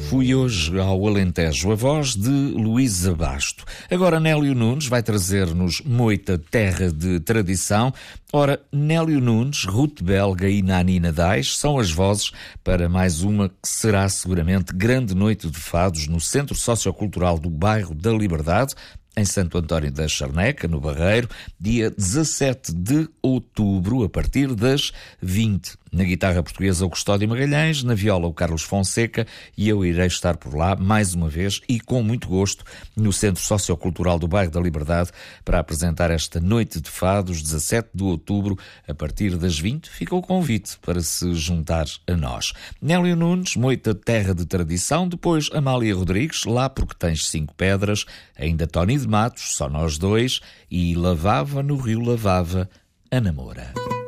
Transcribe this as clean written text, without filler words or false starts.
Fui hoje ao Alentejo, a voz de Luísa Basto. Agora Nélio Nunes vai trazer-nos Moita, terra de tradição. Ora, Nélio Nunes, Ruth Belga e Nani Nadais são as vozes para mais uma que será seguramente grande noite de fados no Centro Sociocultural do Bairro da Liberdade, em Santo António da Charneca, no Barreiro, dia 17 de outubro, a partir das 20. Na guitarra portuguesa o Custódio Magalhães, na viola o Carlos Fonseca, e eu irei estar por lá mais uma vez e com muito gosto no Centro Sociocultural do Bairro da Liberdade para apresentar esta noite de fados, 17 de outubro, a partir das 20. Fica o convite para se juntar a nós. Nélio Nunes, Moita, terra de tradição, depois Amália Rodrigues, Lá Porque Tens 5 Pedras, ainda Tony de Matos, Só Nós Dois, e Lavava no Rio Lavava a Namora.